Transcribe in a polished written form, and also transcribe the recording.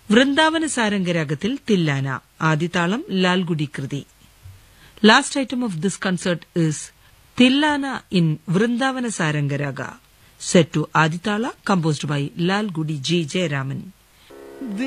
വൃന്ദാവന സാരംഗരാഗത്തിൽ തില്ലാന, ആദിതാളം ലാൽഗുഡി കൃതി. Last item of this concert is thillana in Vrindavana സാരംഗരാഗ, set to Aditala, composed by Lalgudi G. Jayaraman.